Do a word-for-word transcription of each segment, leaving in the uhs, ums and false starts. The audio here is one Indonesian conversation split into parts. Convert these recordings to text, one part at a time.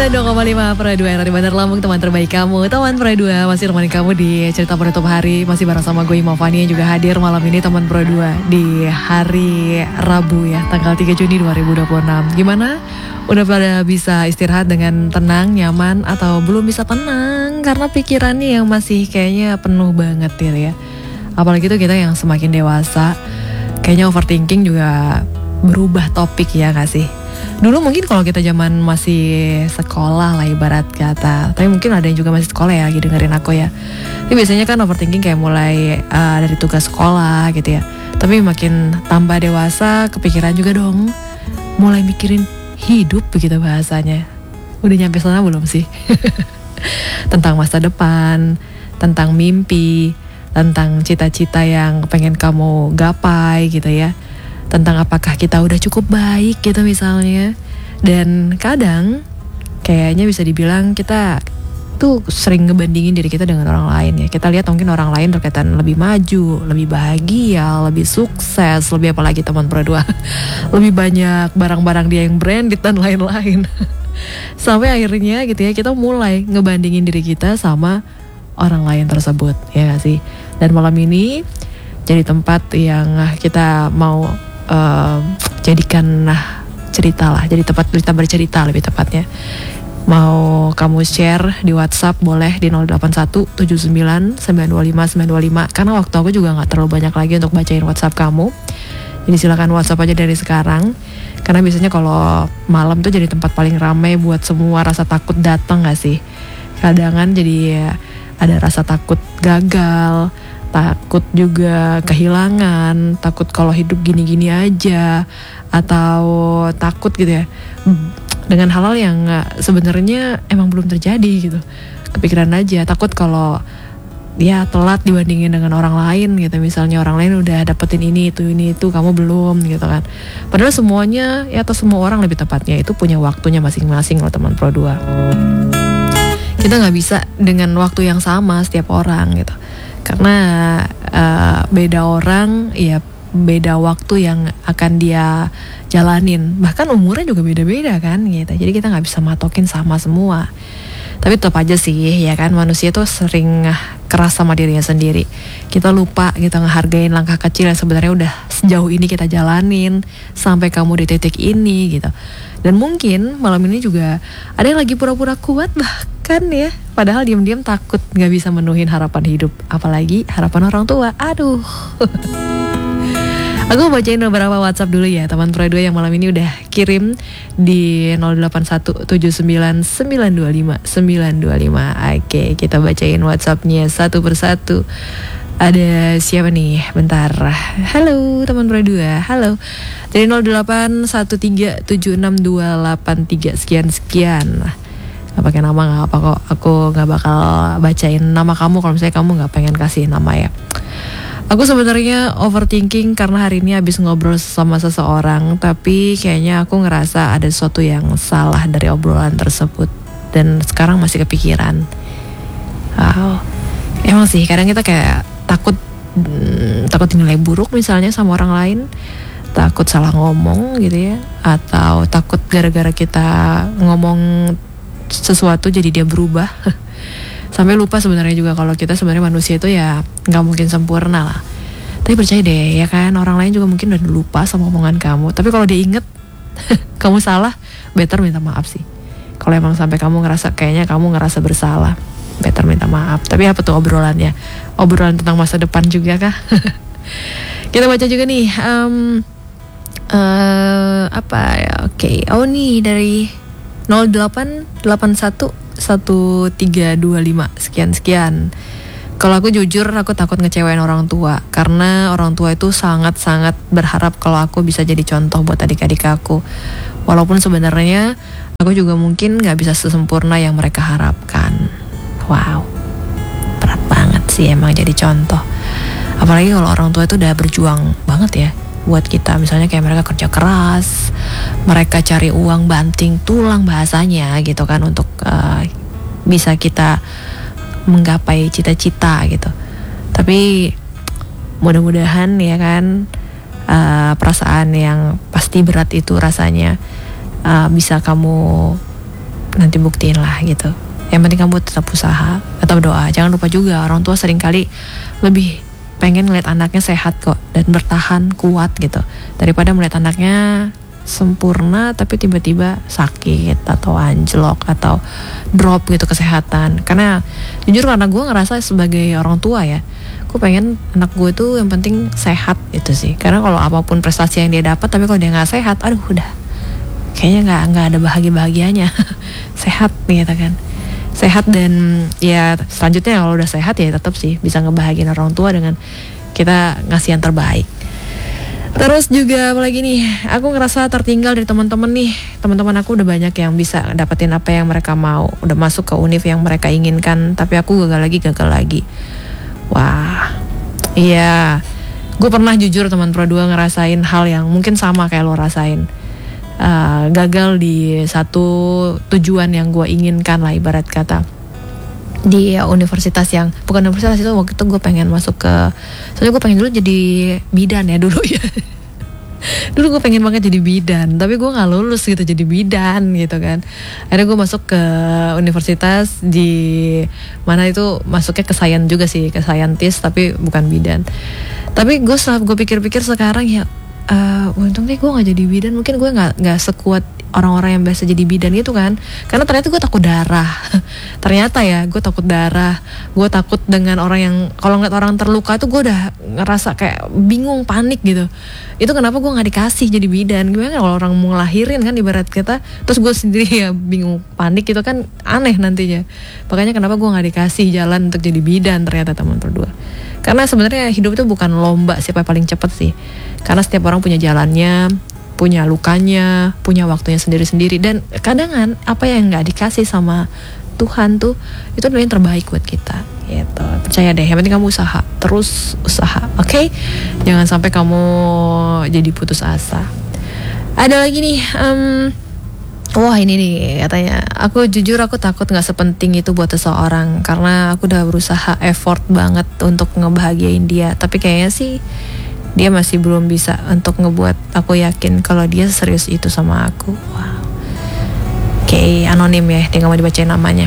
sembilan puluh dua koma lima per dua R R Bandar Lampung, teman terbaik kamu. Teman per dua masih temani kamu di cerita penutup hari. Masih bareng sama gue Ima Fani yang juga hadir malam ini teman per dua di hari Rabu ya, tanggal tiga Juni dua ribu dua puluh enam. Gimana? Udah pada bisa istirahat dengan tenang, nyaman, atau belum bisa tenang karena pikirannya yang masih kayaknya penuh banget gitu ya. Apalagi tuh kita yang semakin dewasa, kayaknya overthinking juga berubah topik ya gak sih? Dulu mungkin kalau kita zaman masih sekolah lah ibarat kata, tapi mungkin ada yang juga masih sekolah ya lagi dengerin aku ya. Tapi biasanya kan overthinking kayak mulai uh, dari tugas sekolah gitu ya. Tapi makin tambah dewasa kepikiran juga dong, mulai mikirin hidup begitu bahasanya. Udah nyampe sana belum sih? Tentang masa depan, tentang mimpi, tentang cita-cita yang pengen kamu gapai gitu ya. Tentang apakah kita udah cukup baik gitu misalnya. Dan kadang kayaknya bisa dibilang kita tuh sering ngebandingin diri kita dengan orang lain ya. Kita lihat mungkin orang lain terkaitan lebih maju, lebih bahagia, lebih sukses, lebih apalagi teman berdua, lebih banyak barang-barang dia yang branded dan lain-lain. Sampai akhirnya gitu ya kita mulai ngebandingin diri kita sama orang lain tersebut, ya gak sih? Dan malam ini jadi tempat yang kita mau Uh, jadikan nah, cerita lah, jadi tempat kita bercerita lebih tepatnya. Mau kamu share di WhatsApp boleh di nol delapan satu tujuh sembilan sembilan dua lima sembilan dua lima, karena waktu aku juga gak terlalu banyak lagi untuk bacain WhatsApp kamu. Jadi silakan WhatsApp aja dari sekarang, karena biasanya kalau malam tuh jadi tempat paling ramai buat semua rasa takut datang gak sih? Kadang kan jadi ada rasa takut gagal, takut juga kehilangan, takut kalau hidup gini-gini aja, atau takut gitu ya dengan hal-hal yang sebenarnya emang belum terjadi gitu. Kepikiran aja, takut kalau ya telat dibandingin dengan orang lain gitu. Misalnya orang lain udah dapetin ini itu ini itu, kamu belum gitu kan. Padahal semuanya ya, atau semua orang lebih tepatnya itu punya waktunya masing-masing loh teman Pro dua. Kita nggak bisa dengan waktu yang sama setiap orang gitu. Karena uh, beda orang, ya beda waktu yang akan dia jalanin. Bahkan umurnya juga beda-beda kan gitu. Jadi kita gak bisa matokin sama semua. Tapi tetap aja sih ya kan, manusia tuh sering keras sama dirinya sendiri. Kita lupa kita ngehargain langkah kecil yang sebenarnya udah sejauh ini kita jalanin sampai kamu di titik ini gitu. Dan mungkin malam ini juga ada yang lagi pura-pura kuat bahkan ya, padahal diam-diam takut gak bisa menuhin harapan hidup, apalagi harapan orang tua. Aduh. Aku bacain beberapa WhatsApp dulu ya teman Pro dua yang malam ini udah kirim di nol delapan satu tujuh sembilan sembilan dua lima sembilan dua lima. Oke, kita bacain WhatsAppnya satu persatu. Ada siapa nih? Bentar. Halo teman Pro dua. Halo. Dari nol delapan satu tiga tujuh enam dua delapan tiga sekian sekian. Gak pakai nama gak apa kok. Aku gak bakal bacain nama kamu kalau misalnya kamu gak pengen kasih nama ya. Aku sebenarnya overthinking karena hari ini habis ngobrol sama seseorang, tapi kayaknya aku ngerasa ada sesuatu yang salah dari obrolan tersebut dan sekarang masih kepikiran. Wow. Emang sih kadang kita kayak takut hmm, takut dinilai buruk misalnya sama orang lain, takut salah ngomong gitu ya, atau takut gara-gara kita ngomong sesuatu jadi dia berubah. Sampai lupa sebenarnya juga kalau kita sebenarnya manusia itu ya nggak mungkin sempurna lah. Tapi percaya deh ya kan, orang lain juga mungkin udah lupa sama omongan kamu. Tapi kalau dia inget kamu salah, better minta maaf sih. Kalau emang sampai kamu ngerasa kayaknya kamu ngerasa bersalah, better minta maaf. Tapi apa tuh obrolannya? Obrolan tentang masa depan juga kah? Kita baca juga nih. Um, uh, apa ya? Oke. Okay. Oh nih dari nol delapan delapan satu satu tiga dua lima sekian sekian. Kalau aku jujur aku takut ngecewain orang tua, karena orang tua itu sangat-sangat berharap kalau aku bisa jadi contoh buat adik-adik aku. Walaupun sebenarnya aku juga mungkin gak bisa sesempurna yang mereka harapkan. Wow, berat banget sih emang jadi contoh. Apalagi kalau orang tua itu udah berjuang banget ya buat kita. Misalnya kayak mereka kerja keras, mereka cari uang banting tulang bahasanya gitu kan, untuk uh, bisa kita menggapai cita-cita gitu. Tapi mudah-mudahan ya kan, uh, perasaan yang pasti berat itu rasanya uh, bisa kamu nanti buktiin lah gitu. Yang penting kamu tetap usaha, tetap doa. Jangan lupa juga orang tua seringkali lebih pengen ngeliat anaknya sehat kok dan bertahan kuat gitu, daripada melihat anaknya sempurna tapi tiba-tiba sakit atau anjlok atau drop gitu kesehatan. Karena jujur karena gue ngerasa sebagai orang tua ya, gue pengen anak gue tuh yang penting sehat itu sih. Karena kalau apapun prestasi yang dia dapat tapi kalau dia nggak sehat, aduh udah kayaknya nggak nggak ada bahagia-bahagianya. Sehat nih gitu kan, sehat. Dan ya selanjutnya kalau udah sehat ya tetap sih bisa ngebahagiain orang tua dengan kita ngasih yang terbaik. Terus juga apalagi nih, aku ngerasa tertinggal dari teman-teman nih. Teman-teman aku udah banyak yang bisa dapetin apa yang mereka mau, udah masuk ke univ yang mereka inginkan, tapi aku gagal lagi, gagal lagi. Wah, iya. Gue pernah jujur teman Pro dua ngerasain hal yang mungkin sama kayak lo rasain. Uh, gagal di satu tujuan yang gue inginkan lah ibarat kata. Di universitas yang bukan universitas itu, waktu itu gue pengen masuk ke, soalnya gue pengen dulu jadi bidan ya dulu ya. Dulu gue pengen banget jadi bidan, tapi gue nggak lulus gitu jadi bidan gitu kan. Akhirnya gue masuk ke universitas di mana itu masuknya ke sains juga sih, ke saintis tapi bukan bidan. Tapi gue setelah gue pikir-pikir sekarang ya, uh, untung deh gue nggak jadi bidan. Mungkin gue nggak nggak sekuat orang-orang yang biasa jadi bidan gitu kan. Karena ternyata gue takut darah. Ternyata ya gue takut darah. Gue takut dengan orang yang, kalau ngeliat orang terluka tuh gue udah ngerasa kayak bingung, panik gitu. Itu kenapa gue gak dikasih jadi bidan. Gimana kalau orang mau ngelahirin kan ibarat kita, terus gue sendiri ya bingung, panik gitu kan aneh nantinya. Makanya kenapa gue gak dikasih jalan untuk jadi bidan ternyata teman berdua. Karena sebenarnya hidup itu bukan lomba siapa yang paling cepat sih. Karena setiap orang punya jalannya, punya lukanya, punya waktunya sendiri-sendiri. Dan kadang kan apa yang gak dikasih sama Tuhan tuh itu adalah yang terbaik buat kita gitu. Percaya deh, yang penting kamu usaha, terus usaha, oke? Okay? Jangan sampai kamu jadi putus asa. Ada lagi nih, um, wah ini nih katanya, aku jujur aku takut gak sepenting itu buat seseorang, karena aku udah berusaha effort banget untuk ngebahagiain dia, tapi kayaknya sih dia masih belum bisa untuk ngebuat aku yakin kalau dia serius itu sama aku. Wow. Oke, okay, anonim ya, dia gak mau dibacain namanya.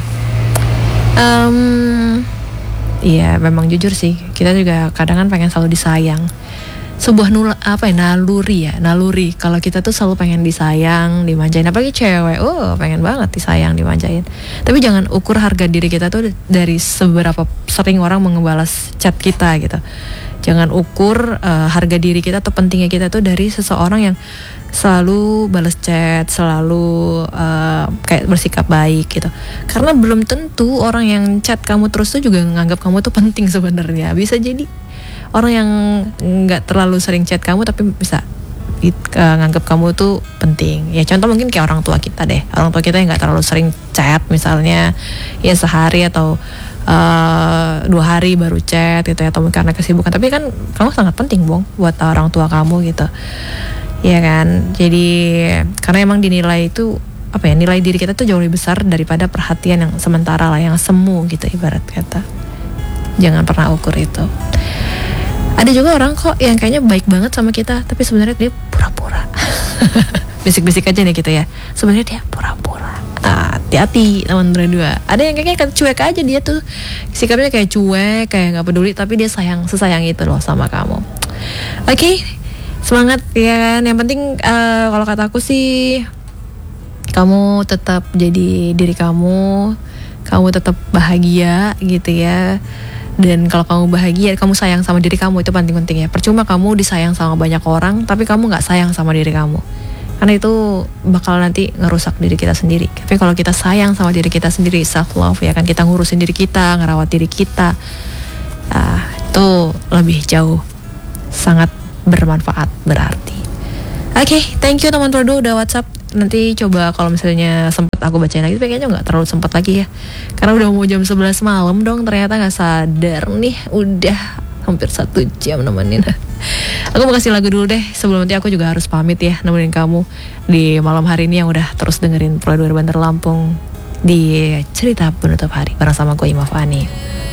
um, Iya memang jujur sih, kita juga kadang kan pengen selalu disayang. Sebuah nul, apa ya, naluri ya, naluri. Kalau kita tuh selalu pengen disayang, dimanjain. Apalagi cewek, oh pengen banget disayang, dimanjain. Tapi jangan ukur harga diri kita tuh dari seberapa sering orang mengebalas chat kita gitu. Jangan ukur uh, harga diri kita atau pentingnya kita tuh dari seseorang yang selalu balas chat, selalu uh, kayak bersikap baik gitu. Karena belum tentu orang yang chat kamu terus tuh juga nganggap kamu tuh penting sebenarnya. Bisa jadi orang yang nggak terlalu sering chat kamu tapi bisa uh, nganggap kamu tuh penting. Ya contoh mungkin kayak orang tua kita deh. Orang tua kita yang nggak terlalu sering chat misalnya, ya sehari atau Uh, dua hari baru chat gitu ya, atau karena kesibukan, tapi kan kamu sangat penting Bong buat orang tua kamu gitu ya kan. Jadi karena emang dinilai itu apa ya, nilai diri kita tuh jauh lebih besar daripada perhatian yang sementara lah, yang semu gitu ibarat kata. Jangan pernah ukur itu. Ada juga orang kok yang kayaknya baik banget sama kita tapi sebenarnya dia pura-pura. Bisik-bisik aja nih gitu ya, sebenarnya dia pura-pura. Nah, hati-hati teman berdua. Ada yang kayaknya cuek aja, dia tuh sikapnya kayak cuek, kayak nggak peduli, tapi dia sayang, sesayang itu loh sama kamu. Oke, okay, semangat ya kan. Yang penting uh, kalau kata aku sih, kamu tetap jadi diri kamu, kamu tetap bahagia gitu ya. Dan kalau kamu bahagia, kamu sayang sama diri kamu, itu penting penting ya. Percuma kamu disayang sama banyak orang, tapi kamu nggak sayang sama diri kamu. Karena itu bakal nanti ngerusak diri kita sendiri. Tapi kalau kita sayang sama diri kita sendiri, self love ya kan, kita ngurusin diri kita, ngerawat diri kita, uh, itu lebih jauh, sangat bermanfaat berarti. Oke, okay, thank you teman Prodo udah WhatsApp. Nanti coba kalau misalnya sempet aku bacain lagi, tapi kayaknya nggak terlalu sempet lagi ya, karena udah mau jam sebelas malam dong. Ternyata nggak sadar nih, udah hampir satu jam nemenin. Aku mau kasih lagu dulu deh, sebelum nanti aku juga harus pamit ya, nemenin kamu di malam hari ini yang udah terus dengerin Pro dua Bandar Lampung di cerita penutup hari bareng sama gue Imah Fani.